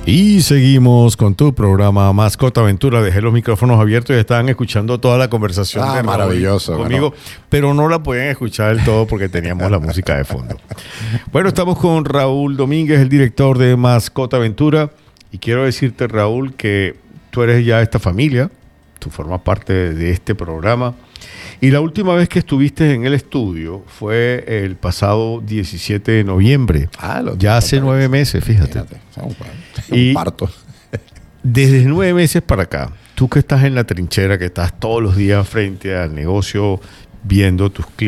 Y seguimos con tu programa Mascota Aventura. Dejé los micrófonos abiertos y estaban escuchando toda la conversación de Raúl maravilloso conmigo, pero no la podían escuchar del todo porque teníamos la música de fondo. Bueno, estamos con Raúl Domínguez, el director de Mascota Aventura, y quiero decirte, Raúl, que tú eres ya de esta familia, tú formas parte de este programa. Y la última vez que estuviste en el estudio fue el pasado 17 de noviembre. Ya hace 9 meses, fíjate. Un parto. Desde 9 meses para acá, tú que estás en la trinchera, que estás todos los días frente al negocio, viendo tus clientes,